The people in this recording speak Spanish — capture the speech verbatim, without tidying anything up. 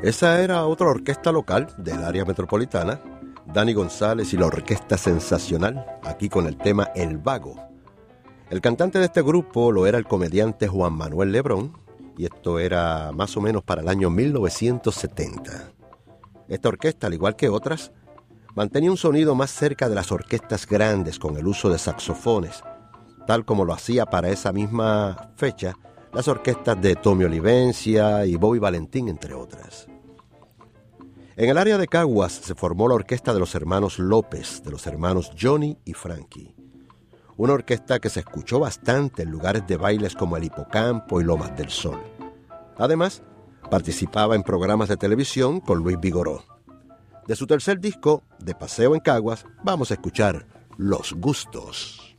Esa era otra orquesta local del área metropolitana, Dani González y la Orquesta Sensacional, aquí con el tema El Vago. El cantante de este grupo lo era el comediante Juan Manuel Lebrón, y esto era más o menos para el año mil novecientos setenta. Esta orquesta, al igual que otras, mantenía un sonido más cerca de las orquestas grandes con el uso de saxofones, tal como lo hacía para esa misma fecha las orquestas de Tommy Olivencia y Bobby Valentín, entre otras. En el área de Caguas se formó la orquesta de los hermanos López, de los hermanos Johnny y Frankie. Una orquesta que se escuchó bastante en lugares de bailes como el Hipocampo y Lomas del Sol. Además, participaba en programas de televisión con Luis Vigoró. De su tercer disco, De Paseo en Caguas, vamos a escuchar Los Gustos.